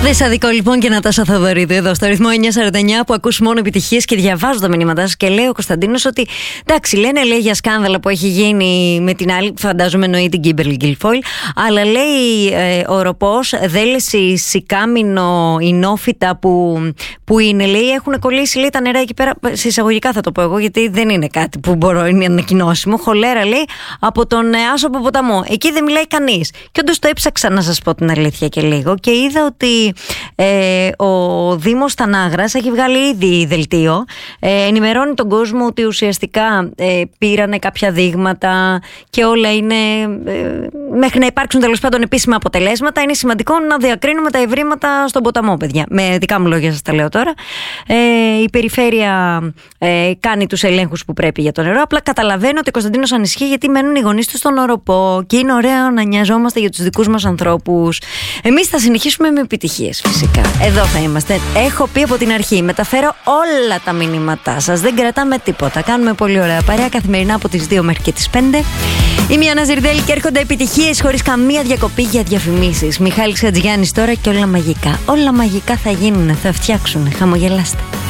Δεσσαδικό λοιπόν και Νατάσα Θοδωρίδου εδώ στο ρυθμό 949 που ακούς μόνο επιτυχίες και διαβάζω τα μηνύματά σας και λέει ο Κωνσταντίνος ότι εντάξει, λένε λέει για σκάνδαλα που έχει γίνει με την άλλη, φαντάζομαι εννοεί την Κίμπερλι Γκίλφοιλ, αλλά λέει ο Ροπός, δέλεση, σικάμινο, ινόφυτα που είναι, λέει, έχουν κολλήσει λέει, τα νερά εκεί πέρα, σε εισαγωγικά θα το πω εγώ γιατί δεν είναι κάτι που μπορώ, είναι ανακοινώσιμο, χολέρα λέει από τον Άσοπο ποταμό, εκεί δεν μιλάει κανείς. Και όντως το έψαξα να σας πω την αλήθεια και λίγο και είδα ότι ο Δήμος Τανάγρας έχει βγάλει ήδη δελτίο, ενημερώνει τον κόσμο ότι ουσιαστικά πήρανε κάποια δείγματα και όλα είναι μέχρι να υπάρξουν τέλος πάντων επίσημα αποτελέσματα. Είναι σημαντικό να διακρίνουμε τα ευρήματα στον ποταμό, παιδιά, με δικά μου λόγια σας τα λέω τώρα. Η περιφέρεια κάνει τους ελέγχους που πρέπει για το νερό, απλά καταλαβαίνω ότι ο Κωνσταντίνος ανησυχεί γιατί μένουν οι γονείς του στον οροπό και είναι ωραίο να νοιαζόμαστε για τους δικούς μας ανθρώπους. Εμείς θα συνεχίσουμε με επιτυχίες φυσικά. Εδώ θα είμαστε. Έχω πει από την αρχή, μεταφέρω όλα τα μηνύματά σας. Δεν κρατάμε τίποτα. Κάνουμε πολύ ωραία παρέα καθημερινά από τις 2 μέχρι και τις 5. Είμαι η Άννα Ζιρδέλη και έρχονται επιτυχίες χωρίς καμία διακοπή για διαφημίσεις. Μιχάλης Χατζηγιάννης τώρα και όλα μαγικά. Όλα μαγικά θα γίνουν, θα φτιάξουν. Χαμογελάστε.